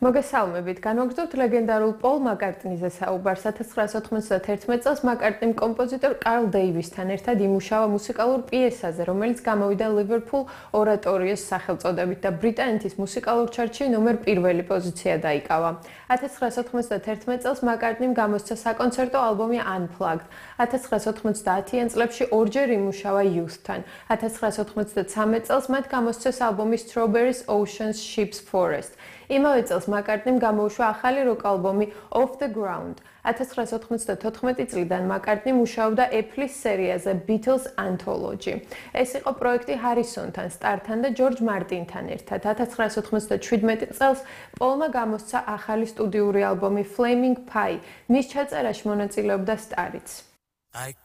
მოგესალმებით. განვაგრძობთ ლეგენდარულ პოლ მაკარტნიზე საუბარს. 1991 წელს მაკარტნიმ კომპოზიტორ კარლ დეივისთან ერთად იმუშავა მუსიკალურ პიესაზე, რომელიც გამოვიდა ლივერპულ ორატორიოს სახელწოდებით და ბრიტანეთის მუსიკალურ ჩარტში ნომერ 1 პოზიცია დაიკავა. 1991 წელს მაკარტნიმ გამოსცა საკონცერტო ალბომი Unplugged. 1990-იან წლებში ორჯერ იმუშავა Youth-თან. 1993 წელს მათ გამოსცეს ალბომი Strawberries, Oceans, Ships, Forest. იმავე წელს მაკარტნიმ გამოუშვა ახალი როკ ალბომი Off the Ground. 1994 წლიდან მაკარტნი მუშაობდა Apple-ის სერიაზე Beatles Anthology. ეს იყო პროექტი ჰარისონთან, სტართან და ჯორჯ მარტინთან ერთად. 1997 წელს პოლმა გამოსცა ახალი სტუდიური ალბომი Flaming Pie. მის ჩაწერაში მონაწილეობდა სტარიც.